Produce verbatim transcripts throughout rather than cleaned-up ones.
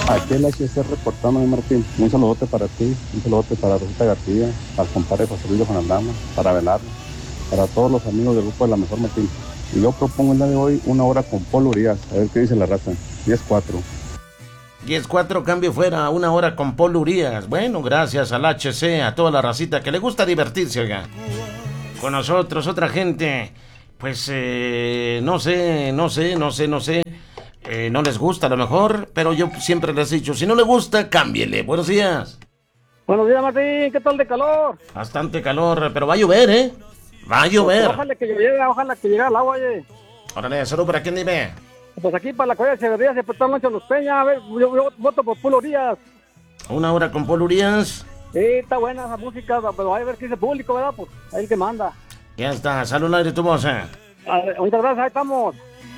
Aquí el H C reportándome, Martín. Un saludote para ti, un saludote para Rosita García, para el compadre José Luis Juan Aldama, para Velardo, para todos los amigos del grupo de La Mejor, Martín. Y yo propongo el día de hoy una hora con Polo Urias, a ver qué dice la raza. diez cuatro. diez cuatro, cambio fuera, una hora con Polo Urias. Bueno, gracias al H C, a toda la racita que le gusta divertirse, oiga. Con nosotros, otra gente, pues eh, no sé, no sé, no sé, no sé. Eh, no les gusta a lo mejor, pero yo siempre les he dicho, si no le gusta, cámbiele. Buenos días. Buenos días, Martín, ¿qué tal de calor? Bastante calor, pero va a llover, ¿eh? Va a llover. Ojalá que llegue, ojalá que llegue el agua, oye. Órale, salud, ¿para quién dime? Pues aquí para la Colla de Severías se portaron mucho los Peña, a ver, yo, yo voto por Polo Urias. Una hora con Polo Urias. Sí, está buena esa música, pero hay que ver qué dice público, ¿verdad? Pues ahí el que manda. Ya está, salud al aire tu voz, ¿eh? A ver, muchas gracias, ahí estamos.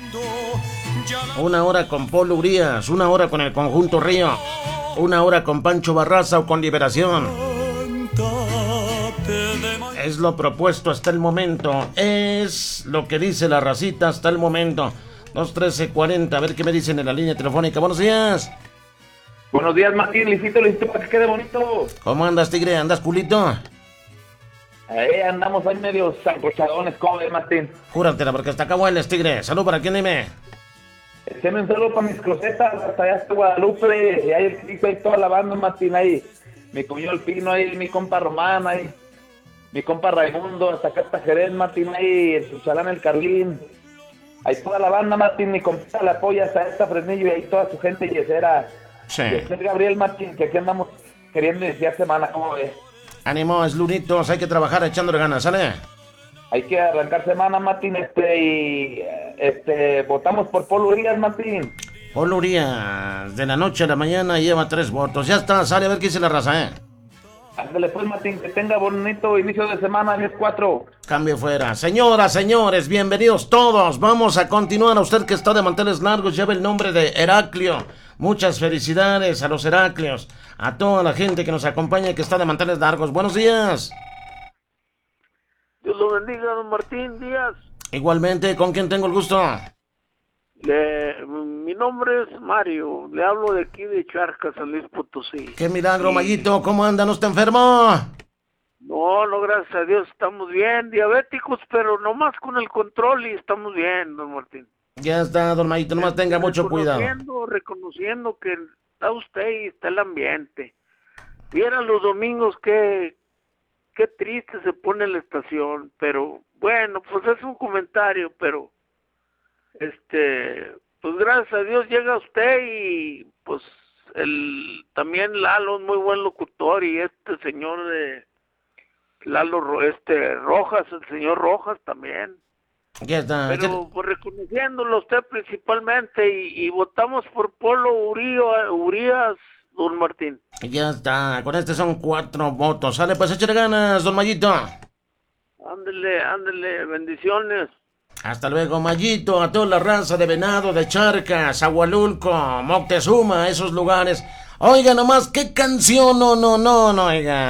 Una hora con Polo Urias, una hora con el Conjunto Río, una hora con Pancho Barraza o con Liberación. Es lo propuesto hasta el momento, es lo que dice la racita hasta el momento. dos trece cuarenta, a ver qué me dicen en la línea telefónica. Buenos días. Buenos días, Martín, lisito, listo para que quede bonito. ¿Cómo andas, tigre? ¿Andas culito? Ahí andamos ahí medio sancochadones, ¿cómo ves, Martín? Júratela, porque hasta acá hueles, tigre. Salud, ¿para quién dime? Echeme un saludo para mis closetas, hasta allá hasta Guadalupe, y ahí el Cristo, ahí toda la banda, Martín, ahí. Mi cuñado el Pino, ahí, mi compa Román, ahí. Mi compa Raimundo, hasta acá hasta Jerez, Martín, ahí, el Susalán, el Carlín. Ahí toda la banda, Martín, mi compa le apoya hasta esta Fresnillo y ahí toda su gente yesera. Sí. Y el Gabriel, Martín, que aquí andamos queriendo iniciar semana, ¿cómo ves? Ánimo, es lunitos, hay que trabajar echándole ganas, ¿sale? Hay que arrancar semana, Martín, este, y, este, votamos por Polo Urias, Martín. Polo Urias, de la noche a la mañana lleva tres votos. Ya está, sale a ver qué dice la raza, ¿eh? Ándale pues, Martín, que tenga bonito inicio de semana, diez cuatro. Cambio fuera. Señoras, señores, bienvenidos todos. Vamos a continuar. A usted que está de manteles largos, lleva el nombre de Heraclio. Muchas felicidades a los Heraclios, a toda la gente que nos acompaña y que está de manteles largos. Buenos días. Dios lo bendiga, don Martín Díaz. Igualmente, ¿con quién tengo el gusto? Le, mi nombre es Mario, le hablo de aquí de Charcas, San Luis Potosí. Qué milagro, sí. Mayito, ¿cómo anda? ¿No está enfermo? No, no, gracias a Dios, estamos bien, diabéticos, pero nomás con el control y estamos bien, don Martín. Ya está, don Mayito, nomás tenga mucho cuidado. Reconociendo, reconociendo que está usted y está el ambiente. Viera los domingos que... Qué triste se pone la estación, pero bueno, pues es un comentario, pero este, pues gracias a Dios llega usted y pues el también Lalo es muy buen locutor y este señor de Lalo este Rojas, el señor Rojas también. Ya está. Pero pues reconociéndolo a usted principalmente y, y votamos por Polo Urias, Urias don Martín. Ya está, con este son cuatro votos. Sale, pues échale ganas, don Mayito. Ándele, ándele, bendiciones. Hasta luego, Mayito, a toda la raza de Venado, de Charcas, Agualulco, Moctezuma, esos lugares. Oiga nomás, qué canción, no, no, no, no, oiga.